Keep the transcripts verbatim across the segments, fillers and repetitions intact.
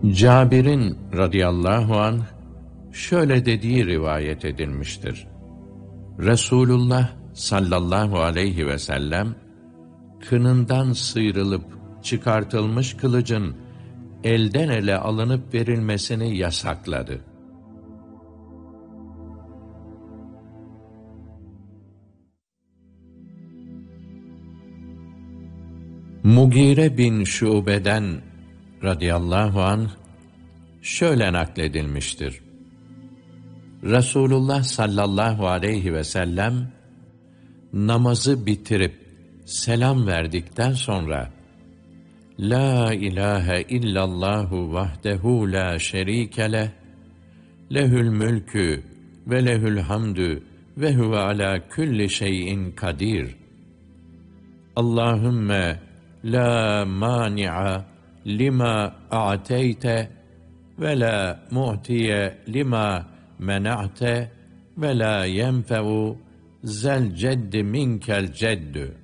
Cabir'in radıyallahu anh şöyle dediği rivayet edilmiştir. Resulullah sallallahu aleyhi ve sellem kınından sıyrılıp çıkartılmış kılıcın elden ele alınıp verilmesini yasakladı. Mugire bin Şube'den radıyallahu anh şöyle nakledilmiştir. Resulullah sallallahu aleyhi ve sellem namazı bitirip selam verdikten sonra La ilahe illallahu vahdehu la şerike leh lehül mülkü ve lehül hamdü ve huve ala kulli şeyin kadir. Allahümme la mani'a lima a'teyte ve la mu'tiye lima mena'te ve la yenfe'u zel ceddi minkel ceddü.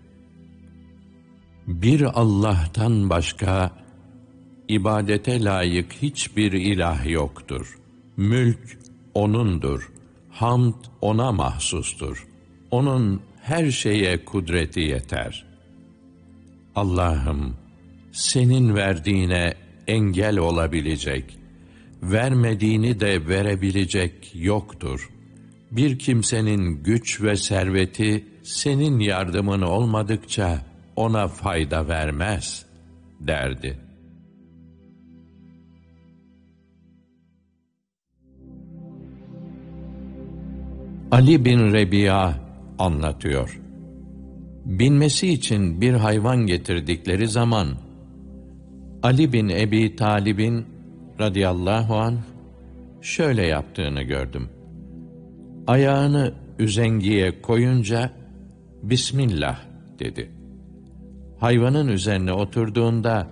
Bir Allah'tan başka ibadete layık hiçbir ilah yoktur. Mülk O'nundur. Hamd O'na mahsustur. O'nun her şeye kudreti yeter. Allah'ım, senin verdiğine engel olabilecek, vermediğini de verebilecek yoktur. Bir kimsenin güç ve serveti senin yardımın olmadıkça ona fayda vermez derdi. Ali bin Rebi'a anlatıyor. Binmesi için bir hayvan getirdikleri zaman Ali bin Ebi Talib'in radıyallahu anh şöyle yaptığını gördüm. Ayağını üzengiye koyunca Bismillah dedi. Hayvanın üzerine oturduğunda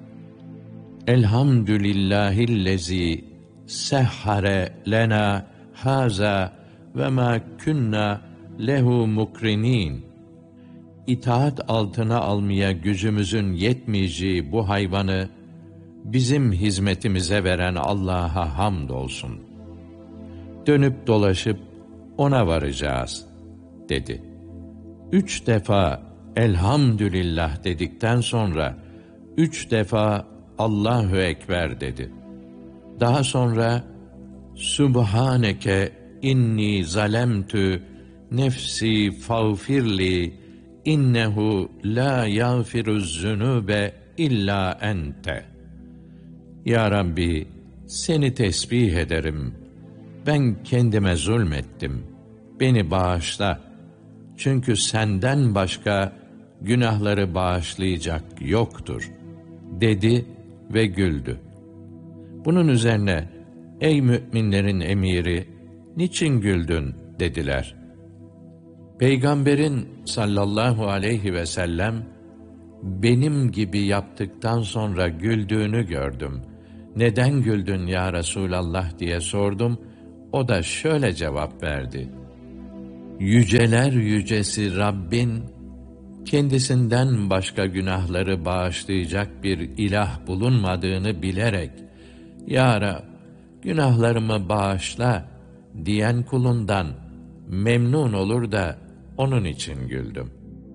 Elhamdülillahillezî sehhare lena haza ve ma kunna lehu mukrinin. İtaat altına almaya gücümüzün yetmeyeceği bu hayvanı bizim hizmetimize veren Allah'a hamdolsun. Dönüp dolaşıp ona varacağız dedi. Üç defa Elhamdülillah dedikten sonra üç defa Allahu Ekber dedi. Daha sonra Subhaneke inni zalemtü nefsi fağfirli innehu la yağfiruz zünube illa ente. Ya Rabbi, seni tesbih ederim. Ben kendime zulmettim. Beni bağışla. Çünkü senden başka günahları bağışlayacak yoktur, dedi ve güldü. Bunun üzerine, ey müminlerin emiri, niçin güldün dediler. Peygamberin sallallahu aleyhi ve sellem, benim gibi yaptıktan sonra güldüğünü gördüm. Neden güldün ya Resulallah diye sordum. O da şöyle cevap verdi. Yüceler yücesi Rabbin, kendisinden başka günahları bağışlayacak bir ilah bulunmadığını bilerek, Ya Rab, günahlarımı bağışla diyen kulundan memnun olur da onun için güldüm.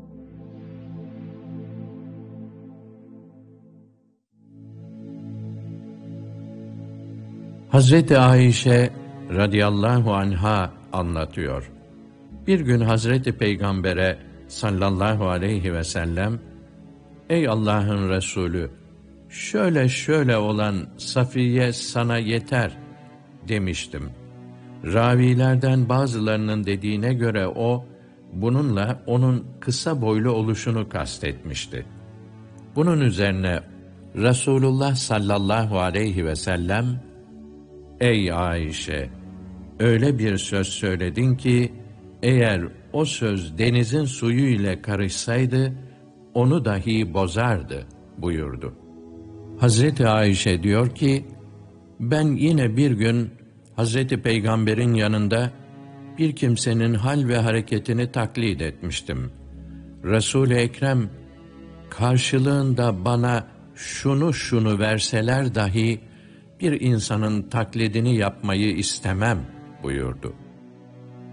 Hazreti Ayşe radıyallahu anha anlatıyor. Bir gün Hazreti Peygamber'e sallallahu aleyhi ve sellem, ey Allah'ın Resulü, şöyle şöyle olan Safiye sana yeter demiştim. Ravilerden bazılarının dediğine göre o, bununla onun kısa boylu oluşunu kastetmişti. Bunun üzerine Resulullah sallallahu aleyhi ve sellem, ey Ayşe, öyle bir söz söyledin ki, eğer o söz denizin suyu ile karışsaydı, onu dahi bozardı buyurdu. Hazreti Ayşe diyor ki, ben yine bir gün Hazreti Peygamber'in yanında bir kimsenin hal ve hareketini taklit etmiştim. Resul-i Ekrem, karşılığında bana şunu şunu verseler dahi, bir insanın taklidini yapmayı istemem buyurdu.